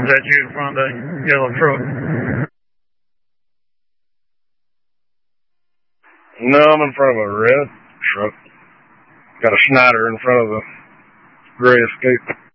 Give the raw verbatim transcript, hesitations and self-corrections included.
Is that you in front of the yellow truck? No, I'm in front of a red truck. Got a Schneider in front of the gray Escape.